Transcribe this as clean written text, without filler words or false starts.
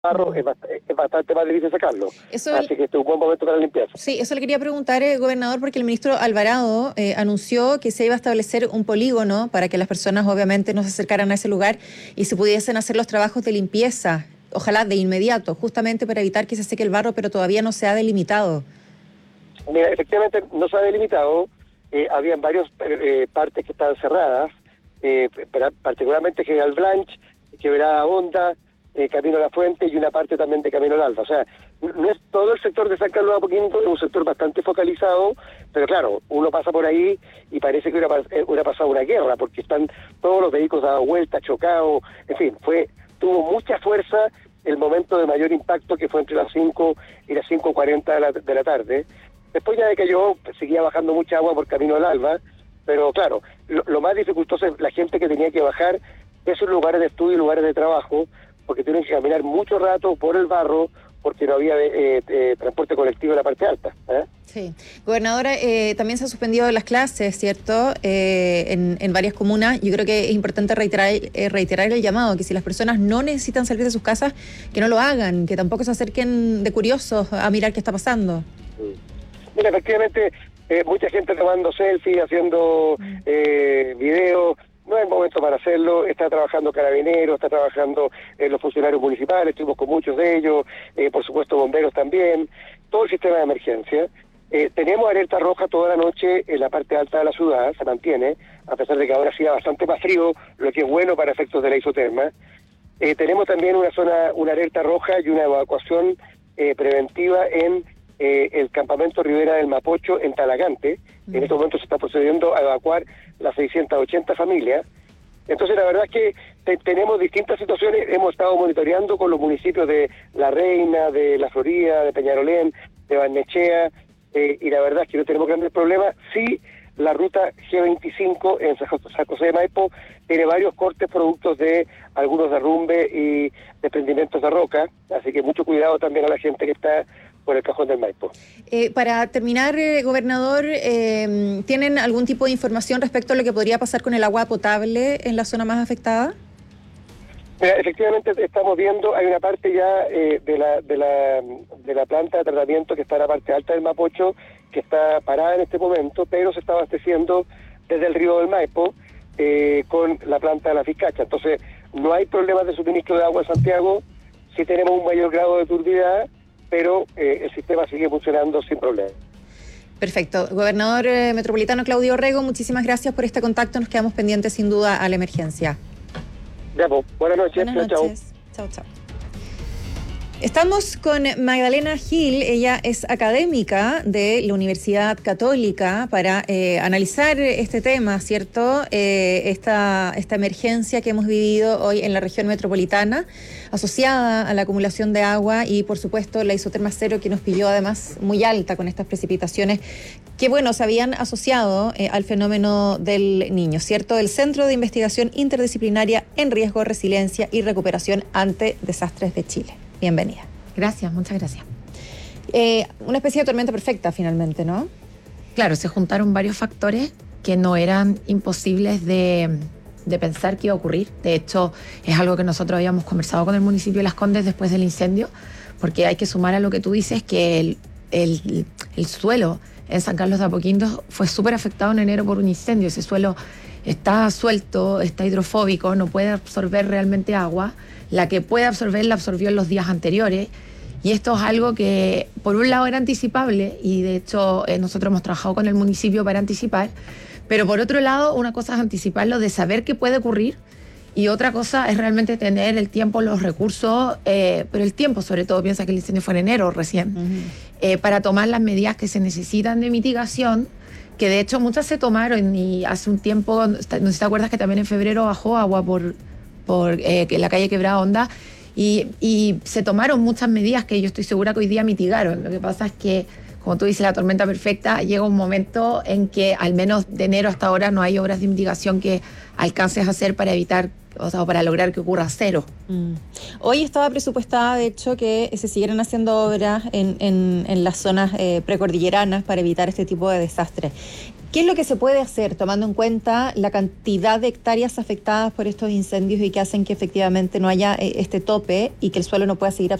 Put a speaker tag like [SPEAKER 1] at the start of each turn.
[SPEAKER 1] barro es bastante más difícil sacarlo.
[SPEAKER 2] Eso
[SPEAKER 1] Así que este es un buen momento para limpiarse.
[SPEAKER 2] Sí, eso le quería preguntar, gobernador, porque el ministro Alvarado anunció que se iba a establecer un polígono para que las personas obviamente no se acercaran a ese lugar y se pudiesen hacer los trabajos de limpieza, ojalá de inmediato, justamente para evitar que se seque el barro, pero todavía no se ha delimitado.
[SPEAKER 1] Mira, efectivamente no se ha delimitado, habían varias partes que estaban cerradas, particularmente General Blanch, Quebrada Honda, Camino a la Fuente y una parte también de Camino al Alfa. O sea, no es todo el sector de San Carlos de Apoquindo, es un sector bastante focalizado, pero claro, uno pasa por ahí y parece que hubiera pasado una guerra, porque están todos los vehículos dando vueltas, chocados, en fin, tuvo mucha fuerza el momento de mayor impacto, que fue entre las 5 y las 5:40 de la tarde. Después ya de que yo seguía bajando mucha agua por Camino al Alba, pero claro, lo más dificultoso es la gente que tenía que bajar esos lugares de estudio y lugares de trabajo, porque tienen que caminar mucho rato por el barro, porque no había transporte colectivo en la parte alta.
[SPEAKER 2] Sí. Gobernadora, también se han suspendido las clases, ¿cierto? En varias comunas. Yo creo que es importante reiterar el llamado, que si las personas no necesitan salir de sus casas, que no lo hagan, que tampoco se acerquen de curiosos a mirar qué está pasando.
[SPEAKER 1] Mira, efectivamente, mucha gente tomando selfies, haciendo videos. No es el momento para hacerlo. Está trabajando Carabineros, está trabajando los funcionarios municipales, estuvimos con muchos de ellos, por supuesto bomberos también, todo el sistema de emergencia. Tenemos alerta roja toda la noche en la parte alta de la ciudad, se mantiene, a pesar de que ahora sí va bastante más frío, lo que es bueno para efectos de la isoterma. Tenemos también una alerta roja y una evacuación preventiva en el campamento Ribera del Mapocho en Talagante. En este momento se está procediendo a evacuar las 680 familias. Entonces la verdad es que tenemos distintas situaciones, hemos estado monitoreando con los municipios de La Reina, de La Florida, de Peñarolén, de Barnechea, y la verdad es que no tenemos grandes problemas. Sí, la ruta G25 en San José de Maipo tiene varios cortes productos de algunos derrumbes y desprendimientos de roca, así que mucho cuidado también a la gente que está por el cajón del Maipo.
[SPEAKER 2] Para terminar, gobernador, ¿tienen algún tipo de información respecto a lo que podría pasar con el agua potable en la zona más afectada?
[SPEAKER 1] Mira, efectivamente estamos viendo, hay una parte ya de la planta de tratamiento que está en la parte alta del Mapocho, que está parada en este momento, pero se está abasteciendo desde el río del Maipo con la planta de la Fiscacha. Entonces, no hay problemas de suministro de agua en Santiago, sí tenemos un mayor grado de turbidez, pero el sistema sigue funcionando sin problemas.
[SPEAKER 2] Perfecto. Gobernador metropolitano Claudio Rego, muchísimas gracias por este contacto. Nos quedamos pendientes sin duda a la emergencia.
[SPEAKER 1] Ya, pues, buenas noches.
[SPEAKER 2] Buenas noches. Chao, chao. Estamos con Magdalena Gil, ella es académica de la Universidad Católica para analizar este tema, ¿cierto? Esta emergencia que hemos vivido hoy en la región metropolitana, asociada a la acumulación de agua y, por supuesto, la isoterma cero que nos pilló además muy alta con estas precipitaciones que, bueno, se habían asociado al fenómeno del Niño, ¿cierto? El Centro de Investigación Interdisciplinaria en Riesgo, Resiliencia y Recuperación ante Desastres de Chile. Bienvenida.
[SPEAKER 3] Gracias, muchas gracias.
[SPEAKER 2] Una especie de tormenta perfecta finalmente, ¿no?
[SPEAKER 3] Claro, se juntaron varios factores que no eran imposibles de pensar que iba a ocurrir. De hecho, es algo que nosotros habíamos conversado con el municipio de Las Condes después del incendio, porque hay que sumar a lo que tú dices que el suelo en San Carlos de Apoquindo fue súper afectado en enero por un incendio. Ese suelo está suelto, está hidrofóbico, no puede absorber realmente agua. La que puede absorber la absorbió en los días anteriores, y esto es algo que por un lado era anticipable, y de hecho nosotros hemos trabajado con el municipio para anticipar, pero por otro lado una cosa es anticiparlo de saber qué puede ocurrir, y otra cosa es realmente tener el tiempo, los recursos, pero el tiempo sobre todo, piensa que el incendio fue en enero recién, para tomar las medidas que se necesitan de mitigación, que de hecho muchas se tomaron, y hace un tiempo, no sé si te acuerdas que también en febrero bajó agua por la calle Quebrada Honda, y se tomaron muchas medidas que yo estoy segura que hoy día mitigaron. Lo que pasa es que, como tú dices, la tormenta perfecta, llega un momento en que al menos de enero hasta ahora no hay obras de mitigación que alcances a hacer para evitar o sea, para lograr que ocurra cero.
[SPEAKER 2] Hoy estaba presupuestada, de hecho, que se siguieran haciendo obras en las zonas precordilleranas para evitar este tipo de desastres. ¿Qué es lo que se puede hacer tomando en cuenta la cantidad de hectáreas afectadas por estos incendios y que hacen que efectivamente no haya este tope y que el suelo no pueda seguir